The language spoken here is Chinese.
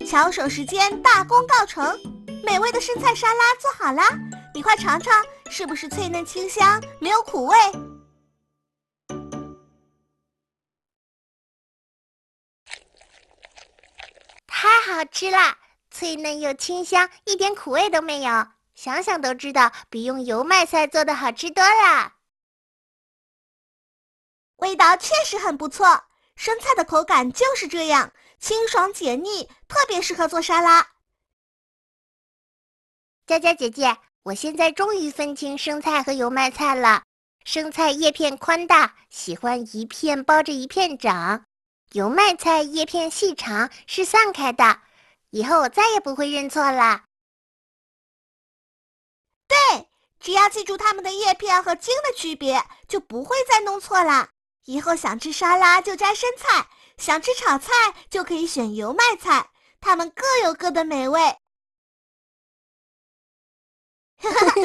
巧手时间大功告成，美味的生菜沙拉做好啦！你快尝尝，是不是脆嫩清香，没有苦味？ 太好吃啦！脆嫩又清香，一点苦味都没有。想想都知道，比用油麦菜做的好吃多了。 味道确实很不错，生菜的口感就是这样，清爽解腻，特别适合做沙拉。 佳佳姐姐，我现在终于分清生菜和油麦菜了。生菜叶片宽大，喜欢一片包着一片长；油麦菜叶片细长，是散开的。以后我再也不会认错了。 对，只要记住它们的叶片和茎的区别，就不会再弄错啦。以后想吃沙拉就摘生菜，想吃炒菜就可以选油麦菜，它们各有各的美味。